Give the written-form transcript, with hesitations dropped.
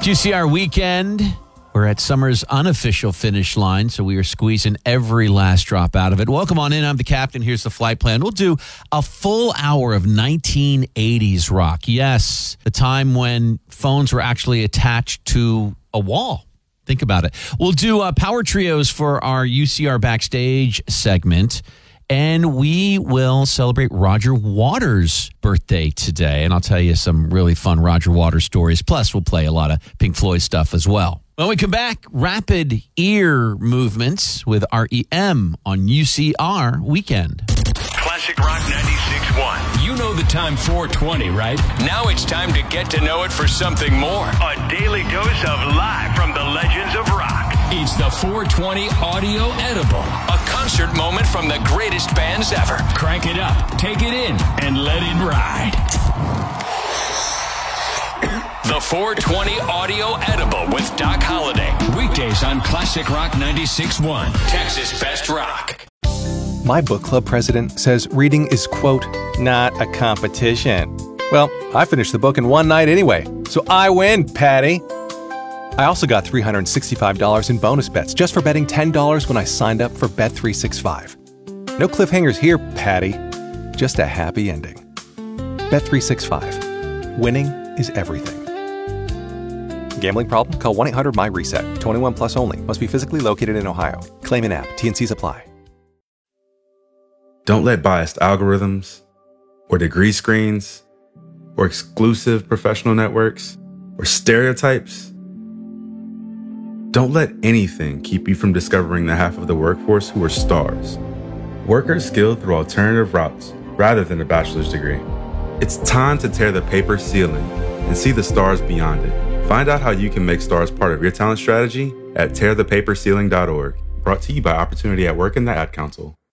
GCR weekend. We're at summer's unofficial finish line, so we are squeezing every last drop out of it. Welcome on in. I'm the captain. Here's the flight plan. We'll do a full hour of 1980s rock. Yes, the time when phones were actually attached to a wall. Think about it. We'll do power trios for our UCR Backstage segment, and we will celebrate Roger Waters' birthday today. And I'll tell you some really fun Roger Waters stories. Plus, we'll play a lot of Pink Floyd stuff as well. When we come back, rapid ear movements with REM on UCR Weekend. Classic Rock 96.1. You know the time 420, right? Now it's time to get to know it for something more. A daily dose of live from the legends of rock. It's the 420 Audio Edible, a concert moment from the greatest bands ever. Crank it up, take it in, and let it ride. The 420 Audio Edible with Doc Holliday. Weekdays on Classic Rock 96.1, Texas Best Rock. My book club president says reading is, quote, not a competition. Well, I finished the book in one night anyway, so I win, Patty. I also got $365 in bonus bets just for betting $10 when I signed up for Bet365. No cliffhangers here, Patty. Just a happy ending. Bet365. Winning is everything. Gambling problem? Call 1-800-MY-RESET. 21 plus only. Must be physically located in Ohio. Claim in app. T&Cs apply. Don't let biased algorithms or degree screens or exclusive professional networks or stereotypes. Don't let anything keep you from discovering the half of the workforce who are stars. Workers skilled through alternative routes rather than a bachelor's degree. It's time to tear the paper ceiling and see the stars beyond it. Find out how you can make stars part of your talent strategy at tearthepaperceiling.org. Brought to you by Opportunity at Work and the Ad Council.